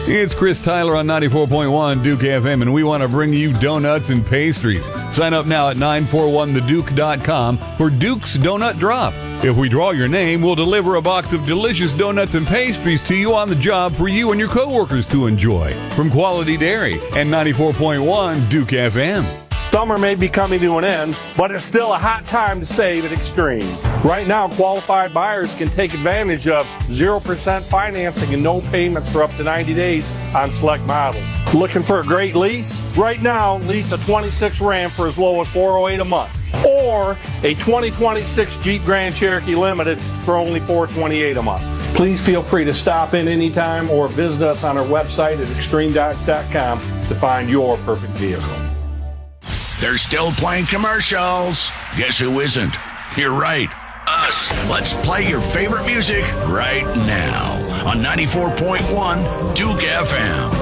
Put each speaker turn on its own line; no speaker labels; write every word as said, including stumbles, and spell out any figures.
It's Chris Tyler on ninety-four point one Duke F M, and we want to bring you donuts and pastries. Sign up now at nine four one the duke dot com for Duke's Donut Drop. If we draw your name, we'll deliver a box of delicious donuts and pastries to you on the job for you and your coworkers to enjoy. From Quality Dairy and ninety-four point one Duke F M.
Summer may be coming to an end, but it's still a hot time to save at Extreme. Right now, qualified buyers can take advantage of zero percent financing and no payments for up to ninety days on select models. Looking for a great lease? Right now, lease a twenty-six Ram for as low as four oh eight a month, or a twenty twenty-six Jeep Grand Cherokee Limited for only four twenty-eight a month. Please feel free to stop in anytime or visit us on our website at extreme dodge dot com to find your perfect vehicle.
They're still playing commercials. Guess who isn't? You're right. Us. Let's play your favorite music right now on ninety-four point one Duke F M.